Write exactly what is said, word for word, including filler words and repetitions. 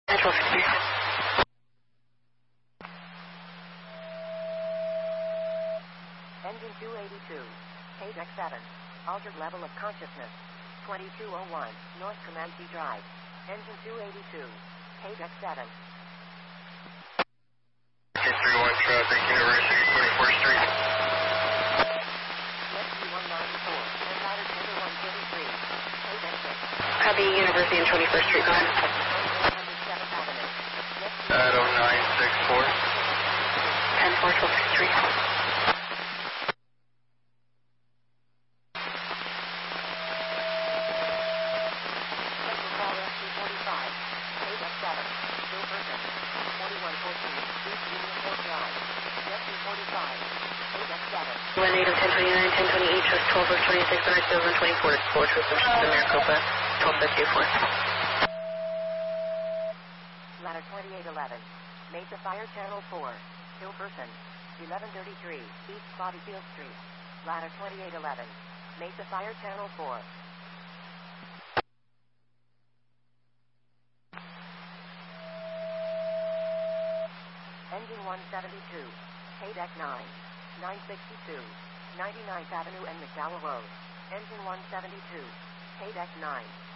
Central fifty. Engine two eighty-two. Page X seven. Altered level of consciousness. twenty-two oh one. North Comanche Drive. Engine two eighty-two. Page X seven. three one traffic, University twenty-fourth Street. Next V one ninety-four. And ladder tender one thirty-three. Page X six. Copy, University and twenty-first Street, go ahead. one oh seventh Avenue. Next At oh nine six four. ten four twelve Street. Central Caller S two forty-five. Page X seven. Bill Burton. forty-one fourteen. East Union Hill Drive. S two forty-five. Page X seven. one eight of ten twenty-nine, ten twenty-eight, trust twelve of twenty-six, and I still twenty-four, four troops of Maricopa, twelve fifty-four. Ladder twenty-eight eleven. Mesa Fire Channel four. Hill Person. eleven thirty-three. East Bodyfield Street. Ladder twenty-eight eleven. Mesa Fire Channel four. Engine one seventy-two. K D E C nine. nine sixty-two. ninety-ninth Avenue and McDowell Road. Engine one seventy-two. K D E C nine.